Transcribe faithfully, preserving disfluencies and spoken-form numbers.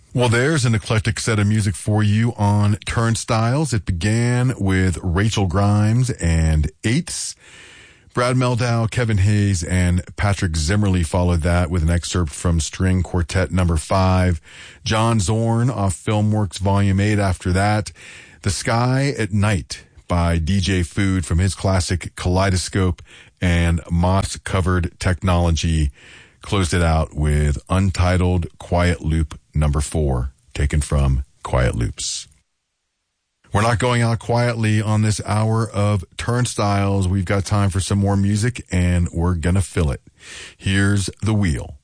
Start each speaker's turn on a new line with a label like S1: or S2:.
S1: Well, there's an eclectic set of music for you on Turnstiles. It began with Rachel Grimes and Eights. Brad Meldau, Kevin Hayes, and Patrick Zimmerly followed that with an excerpt from String Quartet number five. John Zorn off Filmworks Volume eight after that. The Sky at Night by D J Food from his classic Kaleidoscope, and Moss-Covered Technology closed it out with Untitled Quiet Loop number four, taken from Quiet Loops. We're not going out quietly on this hour of Turnstiles. We've got time for some more music, and we're gonna fill it. Here's The Wheel.